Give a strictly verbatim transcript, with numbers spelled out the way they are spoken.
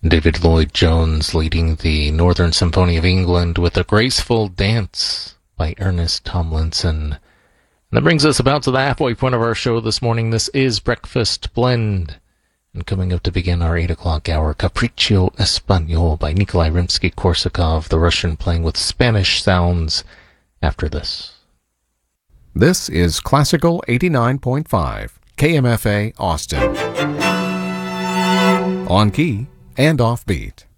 David Lloyd Jones leading the Northern Symphony of England with a graceful dance by Ernest Tomlinson. And that brings us about to the halfway point of our show this morning. This is Breakfast Blend. And coming up to begin our eight o'clock hour, Capriccio Español by Nikolai Rimsky-Korsakov, the Russian playing with Spanish sounds after this. This is Classical eighty-nine point five, K M F A Austin. On key and offbeat.